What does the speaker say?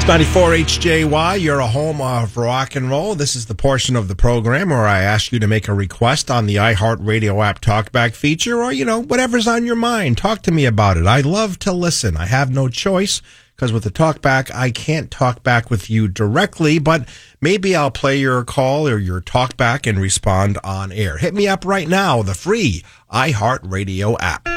94 HJY, you're a home of rock and roll. This is the portion of the program where I ask you to make a request on the iHeartRadio app talkback feature or, whatever's on your mind. Talk to me about it. I love to listen. I have no choice because with the talkback, I can't talk back with you directly, but maybe I'll play your call or your talkback and respond on air. Hit me up right now, the free iHeartRadio app.